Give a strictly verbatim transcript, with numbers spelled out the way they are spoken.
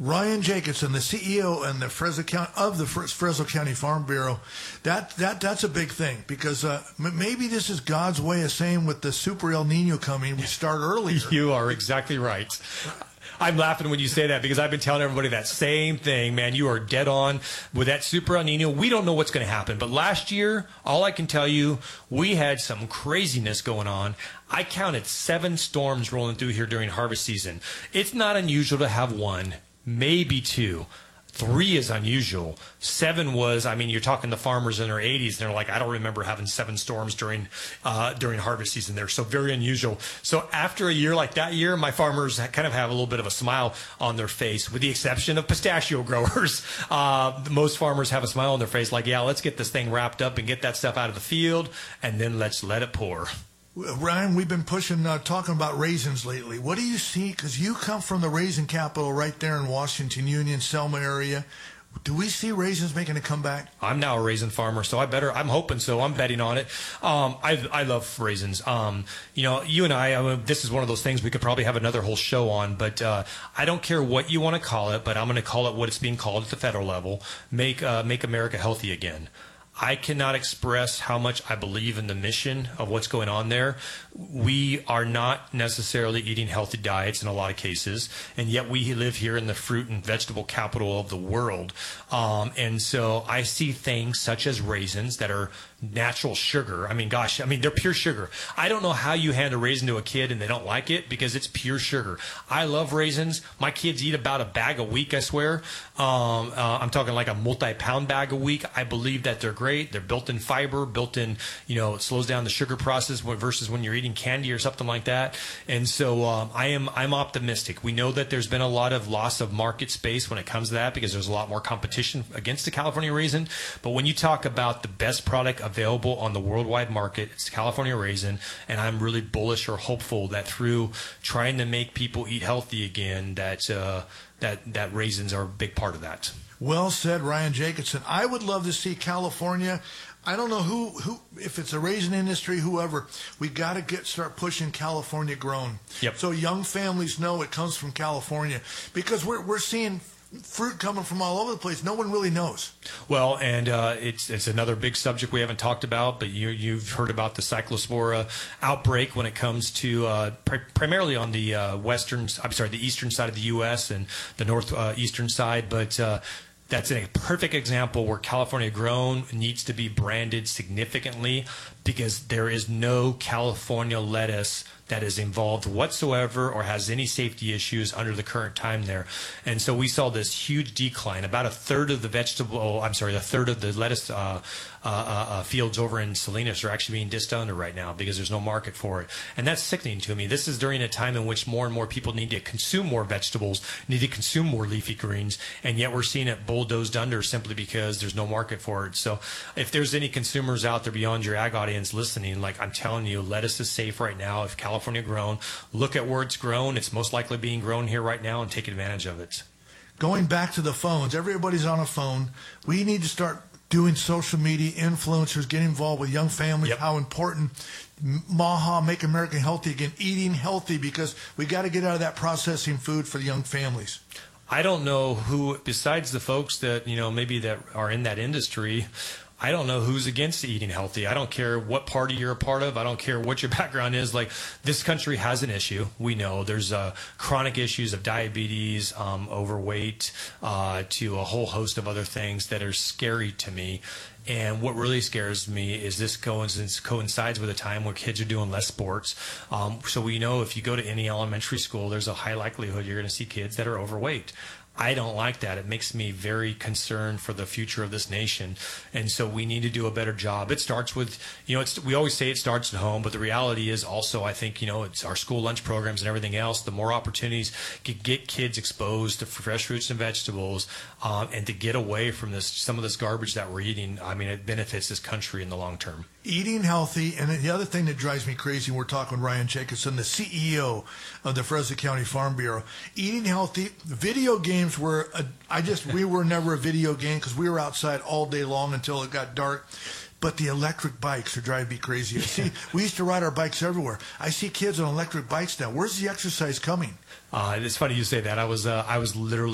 Ryan Jacobson, the C E O and the Fresno County of the Fresno County Farm Bureau, that that that's a big thing because uh, m- maybe this is God's way of saying with the Super El Nino coming, we start earlier. You are exactly right. I'm laughing when you say that because I've been telling everybody that same thing, man. You are dead on with that Super El Nino. We don't know what's going to happen, but last year, all I can tell you, we had some craziness going on. I counted seven storms rolling through here during harvest season. It's not unusual to have one. Maybe two. Three is unusual. Seven was, I mean, you're talking to farmers in their eighties, and they're like, I don't remember having seven storms during uh, during harvest season. They're so very unusual. So after a year like that year, my farmers kind of have a little bit of a smile on their face, with the exception of pistachio growers. Uh, most farmers have a smile on their face like, yeah, let's get this thing wrapped up and get that stuff out of the field, and then let's let it pour. Ryan, we've been pushing, uh, talking about raisins lately. What do you see? Because you come from the raisin capital right there in Washington Union, Selma area. Do we see raisins making a comeback? I'm now a raisin farmer, so I better. I'm hoping so. I'm betting on it. Um, I I love raisins. Um, you know, you and I. I mean, this is one of those things we could probably have another whole show on. But uh, I don't care what you want to call it, but I'm going to call it what it's being called at the federal level. Make uh, make America healthy again. I cannot express how much I believe in the mission of what's going on there. We are not necessarily eating healthy diets in a lot of cases, and yet we live here in the fruit and vegetable capital of the world. Um, and so I see things such as raisins that are natural sugar. I mean, gosh, I mean, they're pure sugar. I don't know how you hand a raisin to a kid and they don't like it because it's pure sugar. I love raisins. My kids eat about a bag a week, I swear. Um, uh, I'm talking like a multi-pound bag a week. I believe that they're great. They're built in fiber, built in, you know, it slows down the sugar process versus when you're eating candy or something like that. And so um, I am I'm optimistic. We know that there's been a lot of loss of market space when it comes to that because there's a lot more competition against the California raisin. But when you talk about the best product available on the worldwide market, it's California raisin, and I'm really bullish or hopeful that through trying to make people eat healthy again, that uh, that that raisins are a big part of that. Well said, Ryan Jacobson. I would love to see California. I don't know who, who if it's a raisin industry, whoever, we got to get start pushing California grown. Yep. So young families know it comes from California, because we're we're seeing fruit coming from all over the place. No one really knows. Well, and uh, it's it's another big subject we haven't talked about, but you, you've heard about the cyclospora outbreak when it comes to uh, pr- primarily on the uh, western, I'm sorry, the eastern side of the U S and the northeastern uh, side, but uh, that's a perfect example where California grown needs to be branded significantly, because there is no California lettuce that is involved whatsoever or has any safety issues under the current time there. And so we saw this huge decline. About a third of the vegetable, I'm sorry, a third of the lettuce uh, uh, uh, fields over in Salinas are actually being dissed under right now because there's no market for it. And that's sickening to me. This is during a time in which more and more people need to consume more vegetables, need to consume more leafy greens, and yet we're seeing it bulldozed under simply because there's no market for it. So if there's any consumers out there beyond your ag audience listening, like I'm telling you, lettuce is safe right now. If California grown, look at where it's grown. It's most likely being grown here right now, and take advantage of it. Going back to the phones, everybody's on a phone. We need to start doing social media, influencers, get involved with young families, yep. How important MAHA, Make America Healthy Again, eating healthy, because we got to get out of that processing food for the young families. I don't know who, besides the folks that, you know, maybe that are in that industry, I don't know who's against eating healthy. I don't care what party you're a part of. I don't care what your background is. Like, this country has an issue. We know there's uh, chronic issues of diabetes, um, overweight, uh, to a whole host of other things that are scary to me. And what really scares me is this coincides, coincides with a time where kids are doing less sports. Um, so we know if you go to any elementary school, there's a high likelihood you're going to see kids that are overweight. I don't like that. It makes me very concerned for the future of this nation. And so we need to do a better job. It starts with, you know, it's, we always say it starts at home, but the reality is also, I think, you know, it's our school lunch programs and everything else. The more opportunities to get kids exposed to fresh fruits and vegetables, um, and to get away from this, some of this garbage that we're eating, I mean, it benefits this country in the long term. Eating healthy, and the other thing that drives me crazy, we're talking with Ryan Jacobson, the C E O of the Fresno County Farm Bureau. Eating healthy, video games were, a, I just, we were never a video game because we were outside all day long until it got dark. But the electric bikes are driving me crazy. I see, we used to ride our bikes everywhere. I see kids on electric bikes now. Where's the exercise coming? Uh, it's funny you say that. I was, uh, I was literally